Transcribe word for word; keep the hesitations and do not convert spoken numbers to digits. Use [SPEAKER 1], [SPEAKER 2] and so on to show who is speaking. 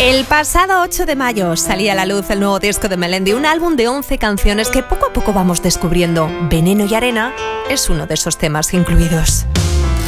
[SPEAKER 1] El pasado ocho de mayo salía a la luz el nuevo disco de Melendi, un álbum de once canciones que poco a poco vamos descubriendo. Veneno y arena es uno de esos temas incluidos.